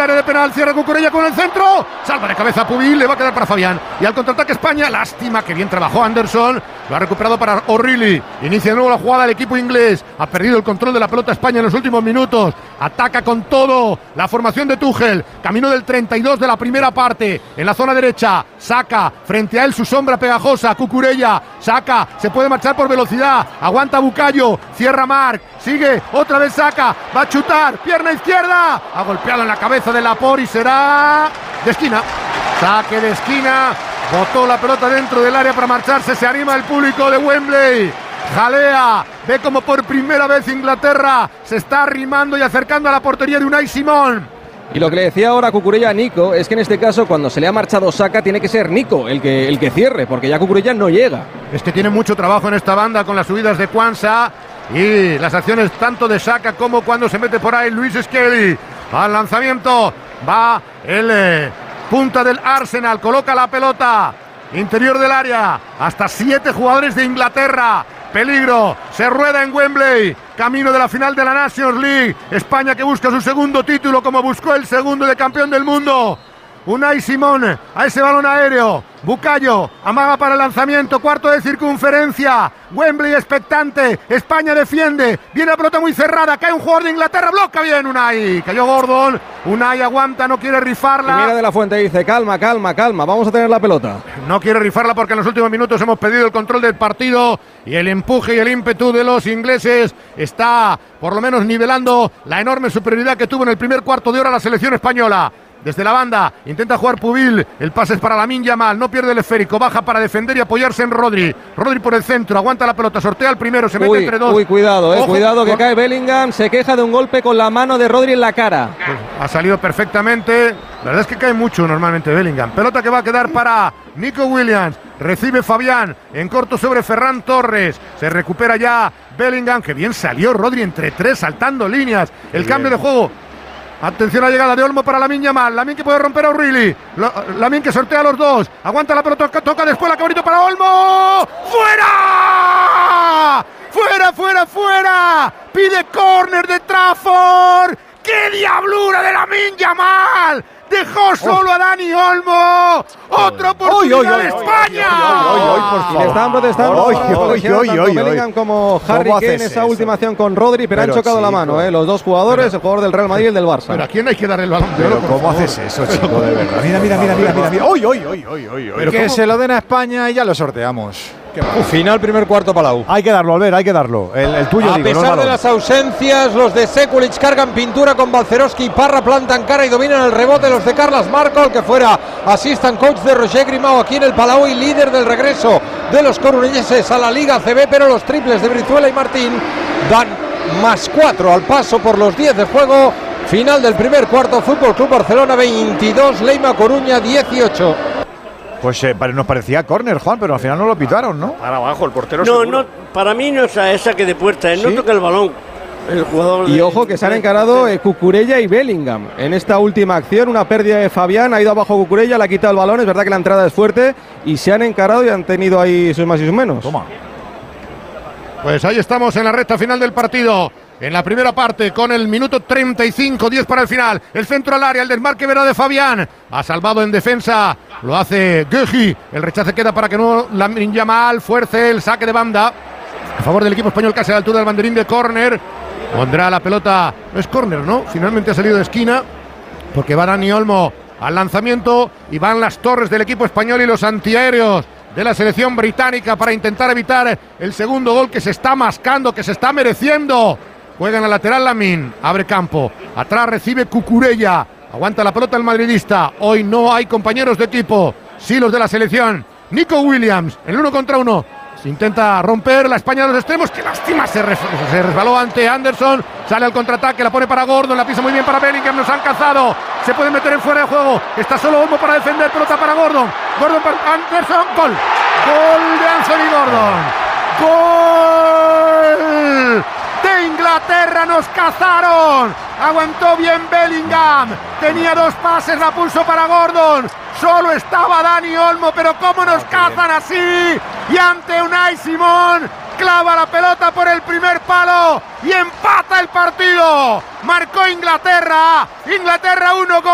área de penal, cierra Cucurella con el centro, salva de cabeza Pubil, le va a quedar para Fabián. Y al contraataque España, lástima que bien trabajó Anderson, lo ha recuperado para O'Reilly. Inicia de nuevo la jugada del equipo inglés, ha perdido el control de la pelota España en los últimos minutos, ataca con todo la formación de Tuchel, camino del 32 de la primera parte, en la zona derecha, saca frente a él su sombra pegajosa, Cucurella, saca, se puede marchar por velocidad, aguanta Bucayo, cierra Marc, sigue, otra vez saca, va a chutar, pierna izquierda, ha golpeado en la cabeza de Laporte y será de esquina, saque de esquina, botó la pelota dentro del área para marcharse, se anima el público de Wembley, jalea, ve como por primera vez Inglaterra se está arrimando y acercando a la portería de Unai Simón. Y lo que le decía ahora Cucurella a Nico es que en este caso cuando se le ha marchado Saka tiene que ser Nico el que cierre, porque ya Cucurella no llega. Es que tiene mucho trabajo en esta banda con las subidas de Quansah y las acciones tanto de Saka como cuando se mete por ahí Luis Skelly. Al lanzamiento va el punta del Arsenal, coloca la pelota interior del área, hasta 7 jugadores de Inglaterra. Peligro, se rueda en Wembley, camino de la final de la Nations League. España que busca su segundo título como buscó el segundo de campeón del mundo. Unai Simón a ese balón aéreo, Bucayo amaga para el lanzamiento, cuarto de circunferencia, Wembley expectante, España defiende, viene la pelota muy cerrada, cae un jugador de Inglaterra, bloca bien Unai, cayó Gordon, Unai aguanta, no quiere rifarla. Y mira de la Fuente dice, calma, vamos a tener la pelota. No quiere rifarla porque en los últimos minutos hemos pedido el control del partido y el empuje y el ímpetu de los ingleses está por lo menos nivelando la enorme superioridad que tuvo en el primer cuarto de hora la selección española. Desde la banda, intenta jugar Pubil, el pase es para Lamine Yamal, no pierde el esférico, baja para defender y apoyarse en Rodri. Rodri por el centro, aguanta la pelota, sortea el primero, se mete entre dos. Cuidado, cuidado que cae Bellingham, se queja de un golpe con la mano de Rodri en la cara. Pues ha salido perfectamente, la verdad es que cae mucho normalmente Bellingham. Pelota que va a quedar para Nico Williams, recibe Fabián, en corto sobre Ferran Torres, se recupera ya Bellingham, que bien salió Rodri entre tres, saltando líneas, el cambio de juego. Atención a la llegada de Olmo para Lamine Yamal. Lamine que puede romper a O'Reilly. Lamine que sortea a los dos. Aguanta la pelota, toca después la cabrito para Olmo. ¡Fuera! ¡Fuera! Pide córner de Trafford. ¡Qué diablura de Lamine Yamal! Dejó solo a Dani Olmo. Otra oportunidad de España. Le estaban protestando tanto Bellingham como Harry Kane en esa última acción con Rodri, pero han chocado la mano, los dos jugadores, el jugador del Real Madrid y el del Barça. Pero ¿a quién hay que dar el balón de oro? ¿Cómo haces eso, chico? De verdad. Mira. ¡Uy! Que se lo den a España y ya lo sorteamos. Final primer cuarto Palau. Hay que darlo, Albert, hay que darlo. El tuyo, a pesar de las ausencias, los de Sekulic cargan pintura con Balcerowski y Parra, plantan cara y dominan el rebote los de Carles Marco, que fuera assistant coach de Roger Grimau aquí en el Palau y líder del regreso de los corunelleses a la Liga ACB, pero los triples de Brizuela y Martín dan +4 al paso por los 10 de juego. Final del primer cuarto, Fútbol Club Barcelona 22, Leima Coruña 18. Pues nos parecía córner, Juan, pero al final no lo pitaron, ¿no? Para abajo, el portero No, para mí no es esa que de puerta, no toca el balón. El jugador y ojo que se han encarado Cucurella y Bellingham en esta última acción, una pérdida de Fabián, ha ido abajo Cucurella, le ha quitado el balón, es verdad que la entrada es fuerte y se han encarado y han tenido ahí sus más y sus menos. Toma. Pues ahí estamos en la recta final del partido. En la primera parte, con el minuto 35, 10 para el final. El centro al área, el desmarque verá de Fabián. Ha salvado en defensa, lo hace Guehi. El rechace queda para que no Lamine Yamal fuerce el saque de banda. A favor del equipo español, casi a la altura del banderín de córner. Pondrá la pelota, no es córner, ¿no? Finalmente ha salido de esquina, porque va Dani Olmo al lanzamiento y van las torres del equipo español y los antiaéreos de la selección británica para intentar evitar el segundo gol que se está mascando, que se está mereciendo. Juega en la lateral Lamine, abre campo, atrás recibe Cucurella, aguanta la pelota el madridista. Hoy no hay compañeros de equipo, sí los de la selección. Nico Williams, el 1 contra 1, se intenta romper la España de los extremos, que lástima, se resbaló ante Anderson, sale al contraataque, la pone para Gordon, la pisa muy bien para Bellingham, nos han cazado, se puede meter en fuera de juego, está solo Olmo para defender, pelota para Gordon para Anderson, gol de Anthony Gordon, gol de Inglaterra, nos cazaron, aguantó bien Bellingham, tenía dos pases, la pulso para Gordon, solo estaba Dani Olmo, pero cómo nos cazan así, y ante Unai Simón, clava la pelota por el primer palo, y empata el partido, marcó Inglaterra 1, gol.